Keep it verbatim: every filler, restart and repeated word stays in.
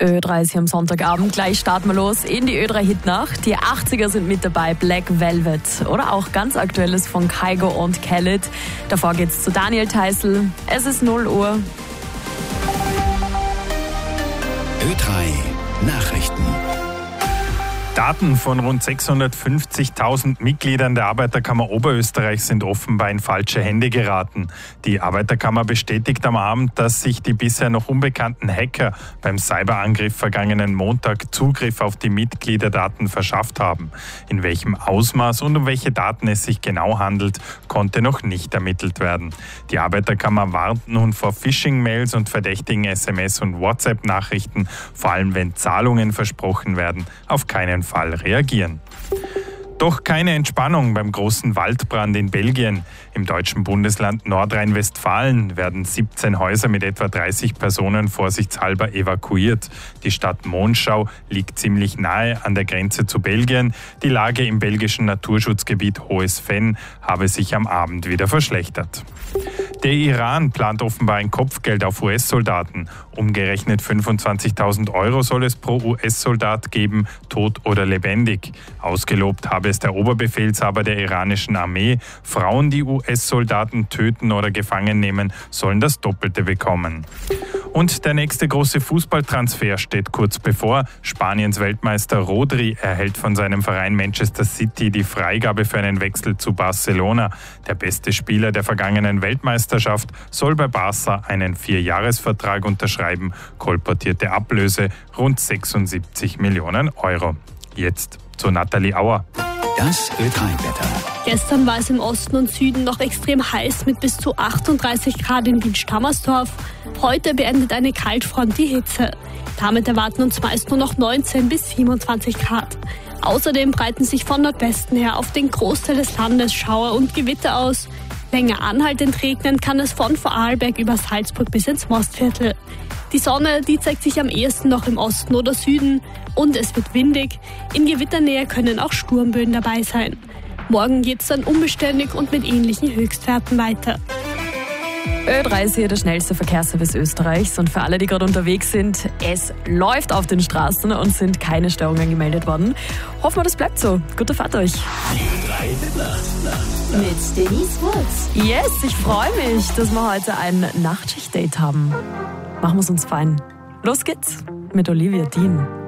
Ö drei ist hier am Sonntagabend. Gleich starten wir los in die Ö drei Hitnacht. Die achtziger sind mit dabei, Black Velvet. Oder auch ganz Aktuelles von Kygo und Khaled. Davor geht's zu Daniel Theißl. Es ist null Uhr. Ö drei Nachrichten. Daten von rund sechshundertfünfzigtausend Mitgliedern der Arbeiterkammer Oberösterreich sind offenbar in falsche Hände geraten. Die Arbeiterkammer bestätigt am Abend, dass sich die bisher noch unbekannten Hacker beim Cyberangriff vergangenen Montag Zugriff auf die Mitgliederdaten verschafft haben. In welchem Ausmaß und um welche Daten es sich genau handelt, konnte noch nicht ermittelt werden. Die Arbeiterkammer warnt nun vor Phishing-Mails und verdächtigen S M S- und WhatsApp-Nachrichten, vor allem wenn Zahlungen versprochen werden, auf keinen Fall reagieren. Doch keine Entspannung beim großen Waldbrand in Belgien. Im deutschen Bundesland Nordrhein-Westfalen werden siebzehn Häuser mit etwa dreißig Personen vorsichtshalber evakuiert. Die Stadt Monschau liegt ziemlich nahe an der Grenze zu Belgien. Die Lage im belgischen Naturschutzgebiet Hohes Venn habe sich am Abend wieder verschlechtert. Der Iran plant offenbar ein Kopfgeld auf U S-Soldaten. Umgerechnet fünfundzwanzigtausend Euro soll es pro U S-Soldat geben, tot oder lebendig. Ausgelobt habe es der Oberbefehlshaber der iranischen Armee. Frauen, die U S-Soldaten töten oder gefangen nehmen, sollen das Doppelte bekommen. Und der nächste große Fußballtransfer steht kurz bevor. Spaniens Weltmeister Rodri erhält von seinem Verein Manchester City die Freigabe für einen Wechsel zu Barcelona. Der beste Spieler der vergangenen Weltmeisterschaft soll bei Barca einen Vierjahresvertrag unterschreiben. Kolportierte Ablöse rund sechsundsiebzig Millionen Euro. Jetzt zu Nathalie Auer. Das Ö drei Wetter. Gestern war es im Osten und Süden noch extrem heiß mit bis zu achtunddreißig Grad in Wien-Stammersdorf. Heute beendet eine Kaltfront die Hitze. Damit erwarten uns meist nur noch neunzehn bis siebenundzwanzig Grad. Außerdem breiten sich von Nordwesten her auf den Großteil des Landes Schauer und Gewitter aus. Länger anhaltend regnen kann es von Vorarlberg über Salzburg bis ins Mostviertel. Die Sonne, die zeigt sich am ehesten noch im Osten oder Süden und es wird windig. In Gewitternähe können auch Sturmböen dabei sein. Morgen geht es dann unbeständig und mit ähnlichen Höchstwerten weiter. Ö drei ist hier der schnellste Verkehrsservice Österreichs und für alle, die gerade unterwegs sind, es läuft auf den Straßen und sind keine Störungen gemeldet worden. Hoffen wir, das bleibt so. Gute Fahrt euch. Ö drei Nacht. Mit Denise Woods. Yes, ich freue mich, dass wir heute ein Nachtschicht-Date haben. Machen wir es uns fein. Los geht's mit Olivia Dean.